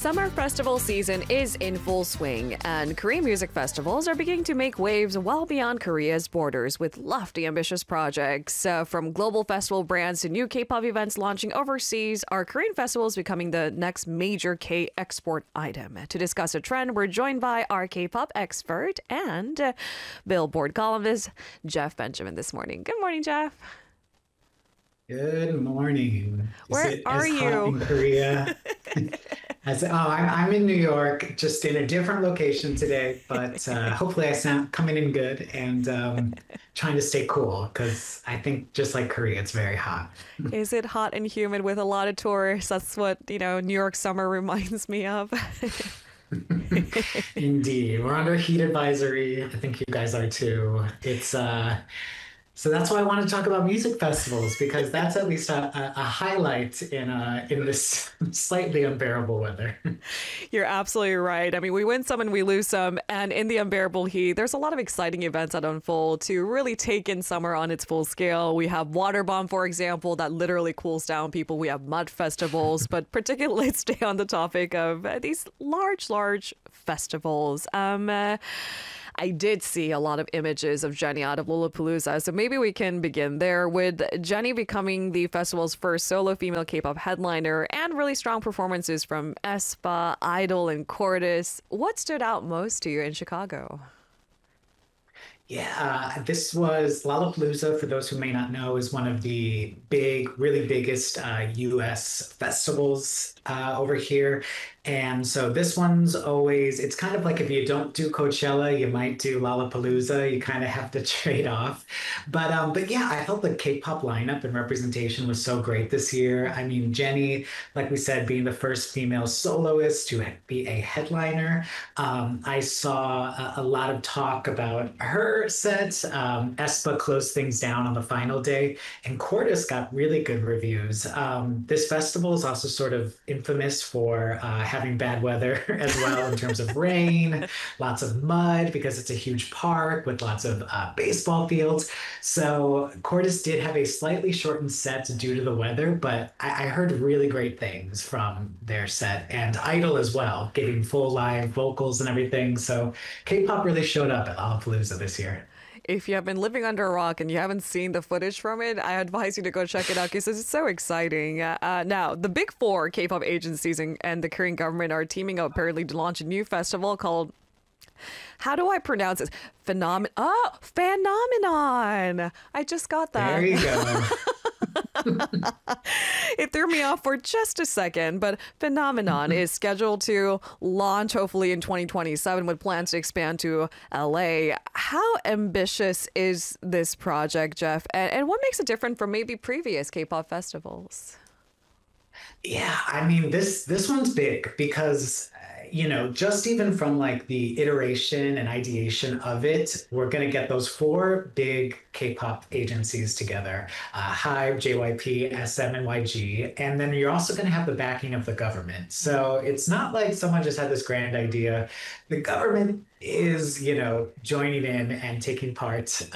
Summer festival season is in full swing, and Korean music festivals are beginning to make waves well beyond Korea's borders with lofty, ambitious projects. From global festival brands to new K-pop events launching overseas, are Korean festivals becoming the next major K-export item? To discuss a trend, we're joined by our K-pop expert and Billboard columnist, Jeff Benjamin, this morning. Good morning, Jeff. Good morning. Where are as you? hot in Korea? I'm in New York, just in a different location today, but hopefully I sound coming in good and trying to stay cool because I think just like Korea, it's very hot. Is it hot and humid with a lot of tourists? That's what, New York summer reminds me of. Indeed, we're under heat advisory. I think you guys are too. It's So that's why I want to talk about music festivals because that's at least a highlight in this slightly unbearable weather. You're absolutely right. I mean, we win some and we lose some. And in the unbearable heat, there's a lot of exciting events that unfold to really take in summer on its full scale. We have Water Bomb, for example, that literally cools down people. We have mud festivals, but particularly let's stay on the topic of these large festivals. I did see a lot of images of Jennie out of Lollapalooza, so maybe we can begin there with Jennie becoming the festival's first solo female K-pop headliner and really strong performances from aespa, Idol, and Cordis. What stood out most to you in Chicago? Yeah, this was Lollapalooza, for those who may not know, is one of the really biggest US festivals over here. And so this one's always, it's kind of like if you don't do Coachella, you might do Lollapalooza. You kind of have to trade off. But yeah, I felt the K-pop lineup and representation was so great this year. I mean, Jennie, like we said, being the first female soloist to be a headliner. I saw a lot of talk about her set. aespa closed things down on the final day, and Cordis got really good reviews. This festival is also sort of infamous for having bad weather as well in terms of rain, lots of mud because it's a huge park with lots of baseball fields. So Cordis did have a slightly shortened set due to the weather, but I heard really great things from their set, and Idol as well, getting full live vocals and everything. So K-pop really showed up at Lollapalooza this year. If you have been living under a rock and you haven't seen the footage from it, I advise you to go check it out because it's so exciting. Now, the big four K-pop agencies and the Korean government are teaming up apparently to launch a new festival called, how do I pronounce it? Phenomenon. I just got that. There you go. It threw me off for just a second, but Phenomenon is scheduled to launch hopefully in 2027 with plans to expand to LA. How ambitious is this project, Jeff? And what makes it different from maybe previous K-pop festivals? Yeah, I mean this one's big because just even from like the iteration and ideation of it, we're gonna get those four big K-pop agencies together: HYBE, JYP, SM, and YG, and then you're also gonna have the backing of the government. So it's not like someone just had this grand idea. The government is, joining in and taking part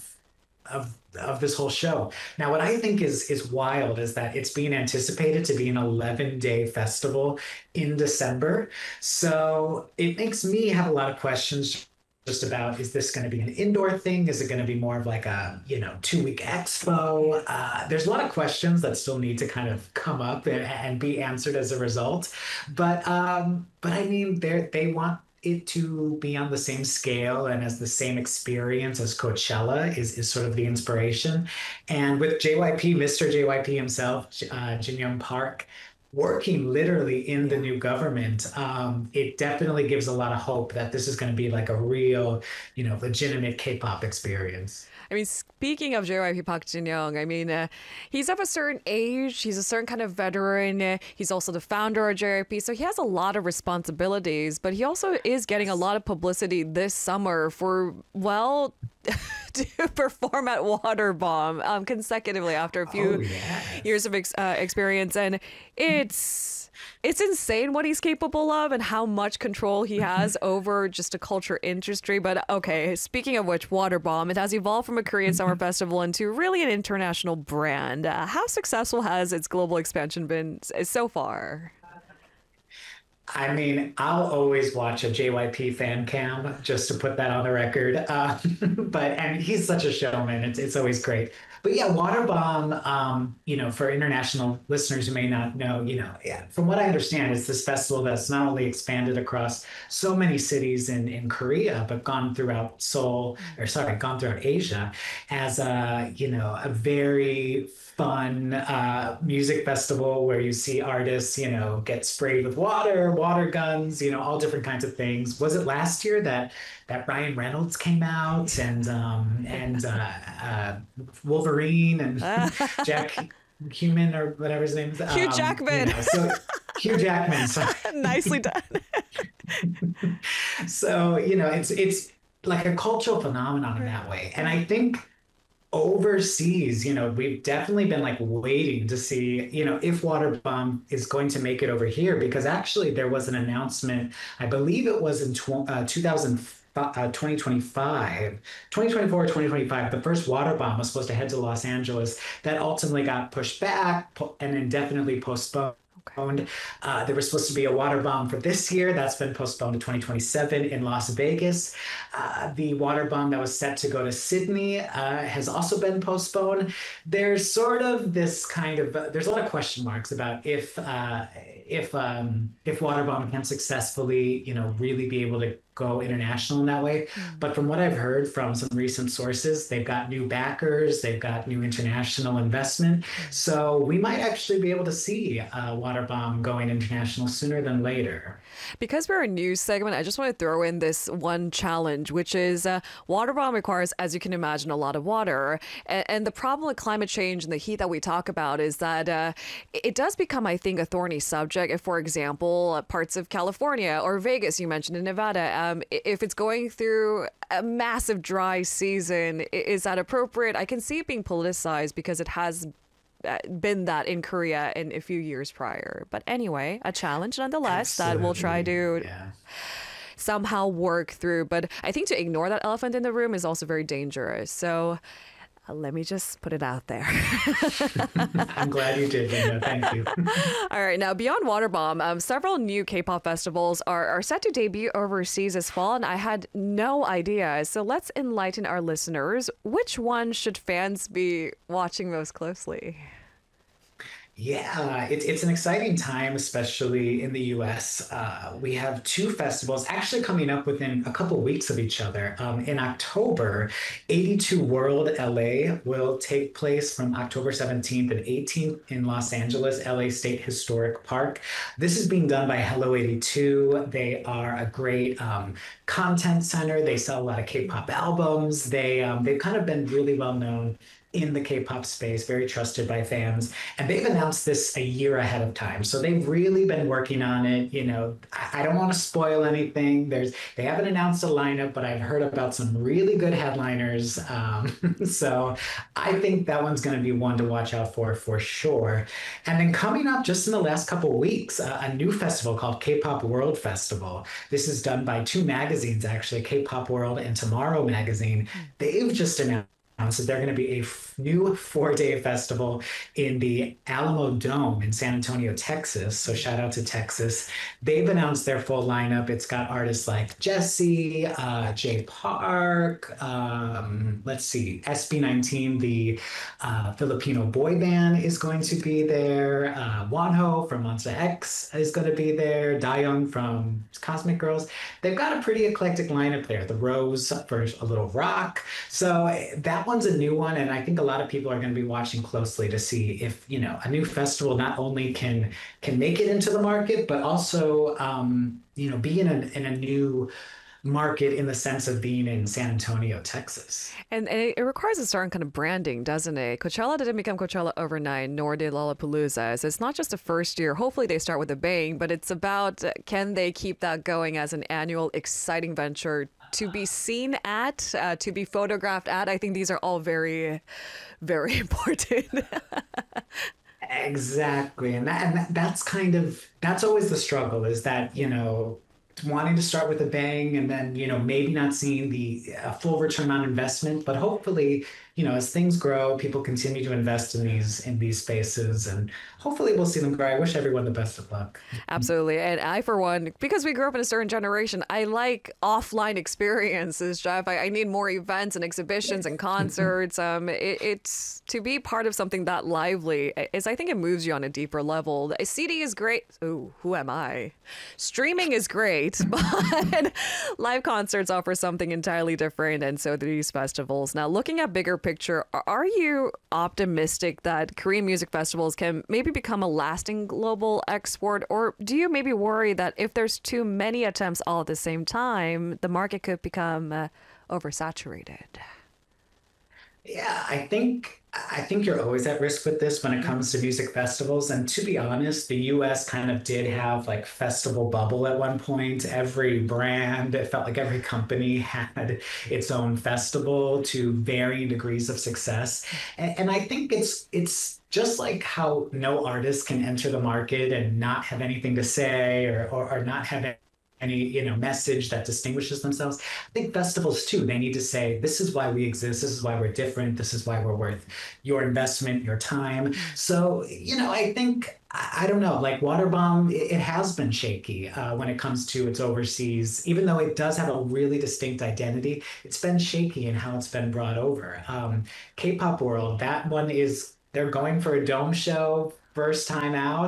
of this whole show. Now, what I think is wild is that it's being anticipated to be an 11-day festival in December. So it makes me have a lot of questions just about, is this going to be an indoor thing? Is it going to be more of like a, 2-week expo? There's a lot of questions that still need to kind of come up and be answered as a result. But I mean, they want it to be on the same scale and as the same experience as Coachella is sort of the inspiration. And with JYP, Mr. JYP himself, Jin Young Park, working literally in the new government, it definitely gives a lot of hope that this is going to be like a real, legitimate K-pop experience. I mean, speaking of JYP Park Jin-young, I mean, he's of a certain age. He's a certain kind of veteran. He's also the founder of JYP, so he has a lot of responsibilities. But he also is getting a lot of publicity this summer for, well, to perform at Water Bomb consecutively after a few years of experience. And it's insane what he's capable of and how much control he has over just a culture industry. But okay, speaking of which, Water Bomb, it has evolved from a Korean summer festival into really an international brand. How successful has its global expansion been so far? I mean, I'll always watch a JYP fan cam just to put that on the record. But and he's such a showman. It's always great. But yeah, Waterbomb, for international listeners who may not know, yeah, from what I understand, is this festival that's not only expanded across so many cities in Korea, but gone throughout gone throughout Asia as a very fun music festival where you see artists, get sprayed with water guns, all different kinds of things. Was it last year that Ryan Reynolds came out and Wolverine and Jack Human or whatever his name is? Hugh Jackman. So Hugh Jackman. Sorry. Nicely done. So, it's like a cultural phenomenon in that way. And I think overseas, we've definitely been like waiting to see, if Waterbomb is going to make it over here, because actually there was an announcement, I believe it was in 2025, 2024, 2025, the first Waterbomb was supposed to head to Los Angeles. That ultimately got pushed back and indefinitely postponed. Okay. There was supposed to be a water bomb for this year. That's been postponed to 2027 in Las Vegas. The water bomb that was set to go to Sydney has also been postponed. There's sort of this kind of there's a lot of question marks about if Waterbomb can successfully, really be able to go international in that way. But from what I've heard from some recent sources, they've got new backers, they've got new international investment. So we might actually be able to see Waterbomb going international sooner than later. Because we're a news segment, I just want to throw in this one challenge, which is Waterbomb requires, as you can imagine, a lot of water. And the problem with climate change and the heat that we talk about is that it does become, I think, a thorny subject. If, for example, parts of California or Vegas, you mentioned in Nevada, if it's going through a massive dry season, is that appropriate? I can see it being politicized because it has been that in Korea in a few years prior. But anyway, a challenge nonetheless. Absolutely. That we'll try to somehow work through. But I think to ignore that elephant in the room is also very dangerous. So let me just put it out there. I'm glad you did, Linda. Thank you. All right. Now, beyond Waterbomb, several new K-pop festivals are set to debut overseas this fall, and I had no idea. So let's enlighten our listeners. Which one should fans be watching most closely? Yeah, it's an exciting time, especially in the US. We have two festivals actually coming up within a couple of weeks of each other. In October, 82 World LA will take place from October 17th and 18th in Los Angeles, LA State Historic Park. This is being done by Hello 82. They are a great content center. They sell a lot of K-pop albums. They've kind of been really well known in the K-pop space, very trusted by fans. And they've announced this a year ahead of time. So they've really been working on it. I don't want to spoil anything. They haven't announced a lineup, but I've heard about some really good headliners. So I think that one's going to be one to watch out for sure. And then coming up just in the last couple of weeks, a new festival called K-Pop World Festival. This is done by two magazines, actually, K-Pop World and Tomorrow Magazine. They've just announced so they're going to be a new 4-day festival in the Alamo Dome in San Antonio, Texas. So shout out to Texas. They've announced their full lineup. It's got artists like Jessie, Jay Park, let's see, SB19, the Filipino boy band is going to be there. Wonho from Monsta X is going to be there. Dayoung from Cosmic Girls. They've got a pretty eclectic lineup there. The Rose for a little rock. So that one's a new one, and I think a lot of people are going to be watching closely to see if a new festival not only can make it into the market, but also be in a new market in the sense of being in San Antonio, Texas. And it requires a certain kind of branding, doesn't it? Coachella didn't become Coachella overnight, nor did Lollapalooza. So it's not just a first year. Hopefully they start with a bang, but it's about can they keep that going as an annual exciting venture to be seen at, to be photographed at. I think these are all very, very important. Exactly. And that's always the struggle is that, wanting to start with a bang and then, maybe not seeing the full return on investment, but hopefully as things grow, people continue to invest in these spaces, and hopefully we'll see them grow. I wish everyone the best of luck. Absolutely. And I, for one, because we grew up in a certain generation, I like offline experiences, Jeff. I need more events and exhibitions and concerts. It's to be part of something that lively is, I think it moves you on a deeper level. A CD is great. Ooh, who am I? Streaming is great, but live concerts offer something entirely different. And so do these festivals. Now, looking at bigger picture, are you optimistic that Korean music festivals can maybe become a lasting global export? Or do you maybe worry that if there's too many attempts all at the same time, the market could become oversaturated? Yeah, I think you're always at risk with this when it comes to music festivals. And to be honest, the US kind of did have like festival bubble at one point. Every brand, it felt like every company had its own festival to varying degrees of success. And I think it's just like how no artist can enter the market and not have anything to say or not have any message that distinguishes themselves. I think festivals too, they need to say, this is why we exist, this is why we're different, this is why we're worth your investment, your time. So I think I don't know, like Waterbomb, it has been shaky when it comes to its overseas, even though it does have a really distinct identity. It's been shaky in how it's been brought over. K-pop world, that one is, they're going for a dome show first time out.